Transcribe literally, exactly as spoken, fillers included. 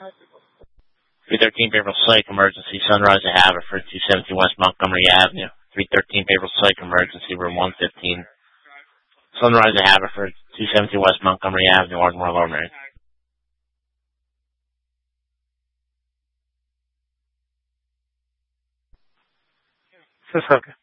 three thirteen April Psych Emergency, Sunrise at Haverford, two seventeen West Montgomery Avenue. three thirteen April Psych Emergency, room one fifteen. Sunrise at Haverford, two seventeen West Montgomery Avenue, Ardmore Alarm. This is okay.